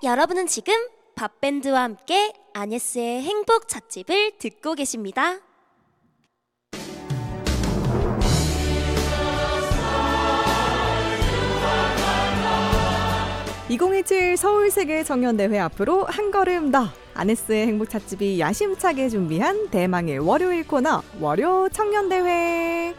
여러분은 지금 밥밴드와 함께 아네스의 행복 찻집을 듣고 계십니다. 2027 서울세계청년대회 앞으로 한 걸음 더, 아네스의 행복 찻집이 야심차게 준비한 대망의 월요일 코너, 월요 청년대회.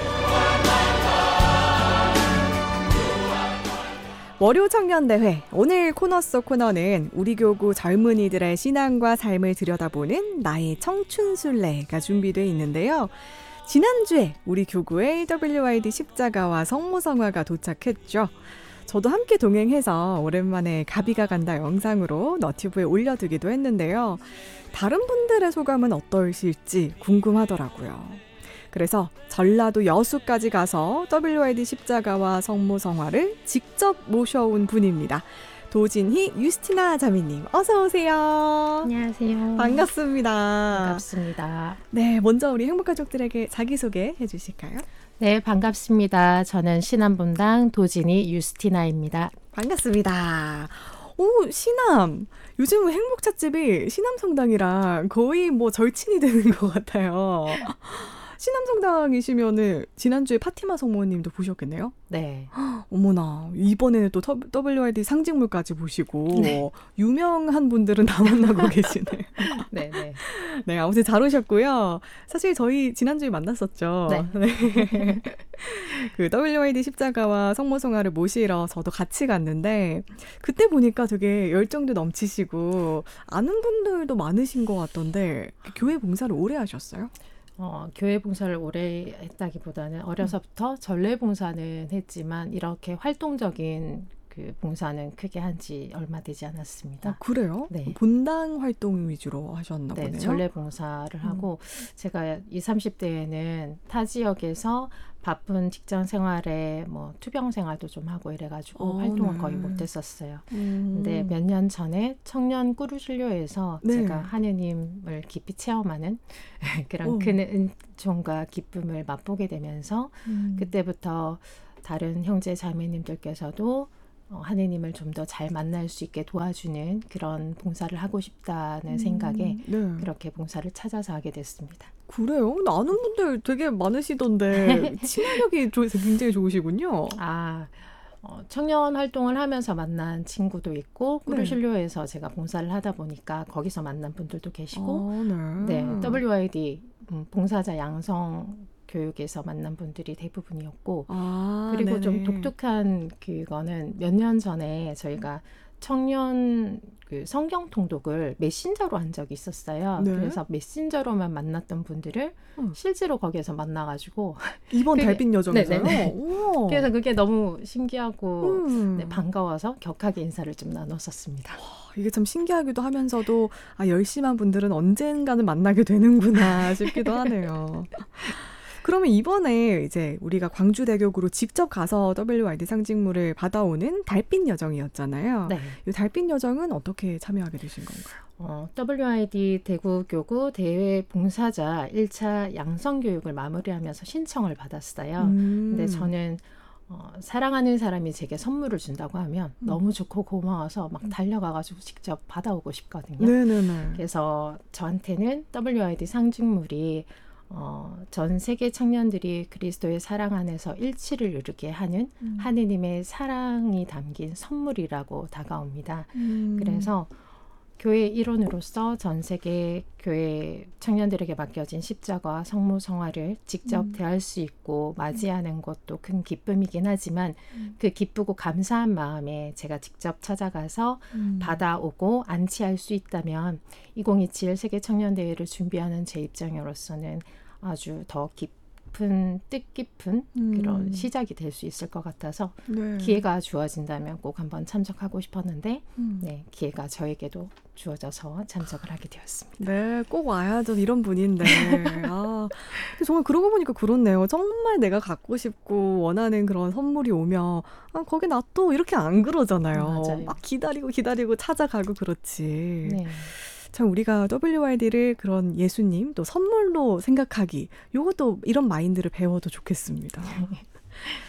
월요 청년대회, 오늘 코너 속 코너는 우리 교구 젊은이들의 신앙과 삶을 들여다보는 나의 청춘순례가 준비되어 있는데요. 지난주에 우리 교구의 WYD 십자가와 성모성화가 도착했죠. 저도 함께 동행해서 오랜만에 가비가 간다 영상으로 너튜브에 올려두기도 했는데요. 다른 분들의 소감은 어떠실지 궁금하더라고요. 그래서 전라도 여수까지 가서 WYD 십자가와 성모성화를 직접 모셔온 분입니다. 도진희 유스티나 자매님, 어서 오세요. 안녕하세요. 반갑습니다. 반갑습니다. 네, 먼저 우리 행복가족들에게 자기소개 해주실까요? 네, 반갑습니다. 저는 신암분당 도진희 유스티나입니다. 반갑습니다. 오, 신암. 요즘은 행복찻집이 신암성당이랑 거의 뭐 절친이 되는 것 같아요. 신암성당이시면은 지난주에 파티마 성모님도 보셨겠네요? 네. 어머나, 이번에는 또 WYD 상징물까지 보시고 네. 유명한 분들은 다 만나고 계시네요. 네, 네. 네, 아무튼 잘 오셨고요. 사실 저희 지난주에 만났었죠. 네. 네. 그 WYD 십자가와 성모성화를 모시러 저도 같이 갔는데 그때 보니까 되게 열정도 넘치시고 아는 분들도 많으신 것 같던데 교회 봉사를 오래 하셨어요? 교회 봉사를 오래 했다기보다는 어려서부터 전례 봉사는 했지만 이렇게 활동적인 그 봉사는 크게 한지 얼마 되지 않았습니다. 그래요? 네. 본당 활동 위주로 하셨나 보네요. 네, 전례 봉사를 하고 제가 20, 30대에는 타 지역에서 바쁜 직장 생활에 뭐 투병 생활도 좀 하고 이래가지고 활동을 네. 거의 못했었어요. 근데 몇 년 전에 청년 꾸루실료에서 네. 제가 하느님을 깊이 체험하는 그런 큰 은총과 기쁨을 맛보게 되면서 그때부터 다른 형제 자매님들께서도 하느님을 좀 더 잘 만날 수 있게 도와주는 그런 봉사를 하고 싶다는 생각에 네. 그렇게 봉사를 찾아서 하게 됐습니다. 그래요? 아는 분들 되게 많으시던데 친화력이 굉장히 좋으시군요. 청년 활동을 하면서 만난 친구도 있고 꾸루실료에서 제가 봉사를 하다 보니까 거기서 만난 분들도 계시고 네, WYD 봉사자 양성 교육에서 만난 분들이 대부분이었고 그리고 네네. 좀 독특한 그거는 몇 년 전에 저희가 청년 그 성경 통독을 메신저로 한 적이 있었어요. 네. 그래서 메신저로만 만났던 분들을 실제로 거기에서 만나가지고 이번 달빛 여정에서요? 오. 그래서 그게 너무 신기하고 네, 반가워서 격하게 인사를 좀 나눴었습니다. 이게 참 신기하기도 하면서도 열심한 분들은 언젠가는 만나게 되는구나 싶기도 하네요. 그러면 이번에 이제 우리가 광주대교구로 직접 가서 WYD 상징물을 받아오는 달빛 여정이었잖아요. 네. 이 달빛 여정은 어떻게 참여하게 되신 건가요? WYD 대구교구 대외 봉사자 1차 양성교육을 마무리하면서 신청을 받았어요. 근데 저는 사랑하는 사람이 제게 선물을 준다고 하면 너무 좋고 고마워서 막 달려가가지고 직접 받아오고 싶거든요. 네네네. 그래서 저한테는 WYD 상징물이 전 세계 청년들이 그리스도의 사랑 안에서 일치를 이루게 하는 하느님의 사랑이 담긴 선물이라고 다가옵니다. 그래서 교회 일원으로서 전 세계 교회 청년들에게 맡겨진 십자가와 성모성화를 직접 대할 수 있고 맞이하는 것도 큰 기쁨이긴 하지만 그 기쁘고 감사한 마음에 제가 직접 찾아가서 받아오고 안치할 수 있다면 2027 세계 청년대회를 준비하는 제 입장으로서는 아주 더 깊은 뜻깊은 그런 시작이 될 수 있을 것 같아서 네. 기회가 주어진다면 꼭 한번 참석하고 싶었는데 네, 기회가 저에게도 주어져서 참석을 하게 되었습니다. 네, 꼭 와야죠. 이런 분인데. 근데 정말 그러고 보니까 그렇네요. 정말 내가 갖고 싶고 원하는 그런 선물이 오면 거기 놔둬 이렇게 안 그러잖아요. 맞아요. 막 기다리고 찾아가고 그렇지. 네. 참 우리가 WYD를 그런 예수님 또 선물로 생각하기, 요것도 이런 마인드를 배워도 좋겠습니다.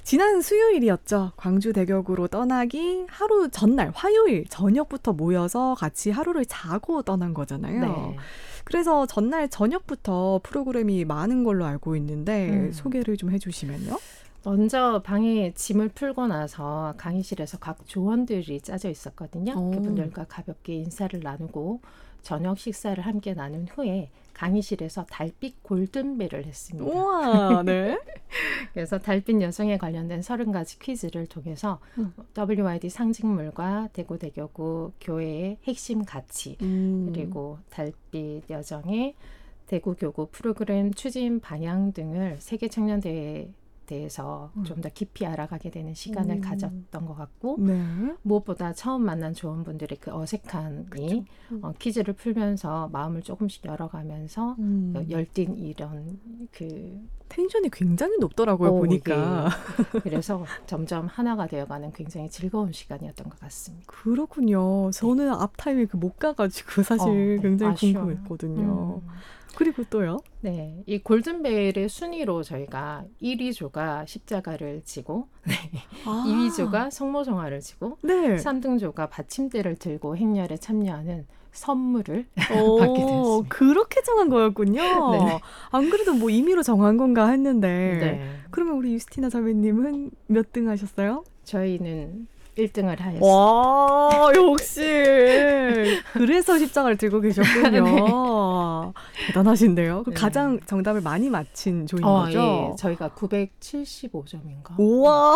지난 수요일이었죠. 광주 대교구로 떠나기 하루 전날 화요일 저녁부터 모여서 같이 하루를 자고 떠난 거잖아요. 네. 그래서 전날 저녁부터 프로그램이 많은 걸로 알고 있는데 소개를 좀 해주시면요. 먼저 방에 짐을 풀고 나서 강의실에서 각 조원들이 짜져 있었거든요. 오. 그분들과 가볍게 인사를 나누고 저녁 식사를 함께 나눈 후에 강의실에서 달빛 골든벨을 했습니다. 우와, 네. 그래서 달빛 여성에 관련된 30가지 퀴즈를 통해서 WYD 상징물과 대구대교구 교회의 핵심 가치 그리고 달빛 여정의 대구교구 프로그램 추진 방향 등을 세계청년대회에 대해서 좀 더 깊이 알아가게 되는 시간을 가졌던 것 같고 네. 무엇보다 처음 만난 조원분들의 그 어색함이 퀴즈를 풀면서 마음을 조금씩 열어가면서 열띤 이런 그 텐션이 굉장히 높더라고요, 보니까. 그래서 점점 하나가 되어가는 굉장히 즐거운 시간이었던 것 같습니다. 그렇군요. 저는 앞타임에 못 가가지고 사실 굉장히 아쉬워요. 궁금했거든요. 그리고 또요? 네, 이 골든벨의 순위로 저희가 1위조가 십자가를 지고 네, 2위조가 성모성화를 지고 네. 3등조가 받침대를 들고 행렬에 참여하는 선물을 오, 받게 됐습니다. 그렇게 정한 거였군요. 네. 안 그래도 뭐 임의로 정한 건가 했는데. 네, 그러면 우리 유스티나 선배님은 몇 등 하셨어요? 저희는 1등을 하였습니다. 와, 역시. 그래서 십자가를 들고 계셨군요. 대단하신데요. 그 네. 가장 정답을 많이 맞힌 조인 예, 거죠? 저희가 975점인가? 우와.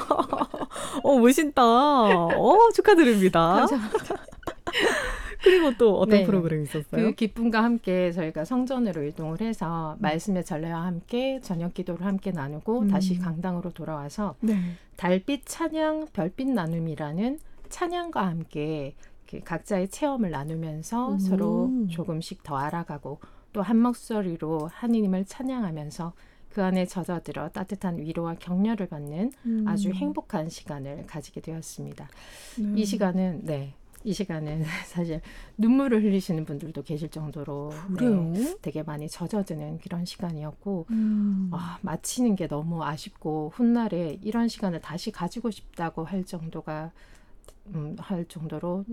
멋있다. 축하드립니다. 감사합니다. 그리고 또 어떤 네. 프로그램이 있었어요? 그 기쁨과 함께 저희가 성전으로 이동을 해서 말씀의 전례와 함께 저녁 기도를 함께 나누고 다시 강당으로 돌아와서 네. 달빛 찬양 별빛 나눔이라는 찬양과 함께 그 각자의 체험을 나누면서 서로 조금씩 더 알아가고 또 한 목소리로 하느님을 찬양하면서 그 안에 젖어들어 따뜻한 위로와 격려를 받는 아주 행복한 시간을 가지게 되었습니다. 이 시간은 사실 눈물을 흘리시는 분들도 계실 정도로 그래요? 되게 많이 젖어드는 그런 시간이었고 마치는 게 너무 아쉽고 훗날에 이런 시간을 다시 가지고 싶다고 할 정도로